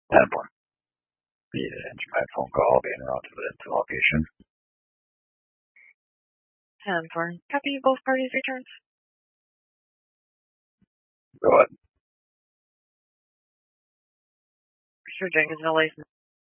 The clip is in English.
10 4. The internet phone call being routed to location. 10 4. Copy both parties' returns. Go ahead. Mr. Jenkins, no license.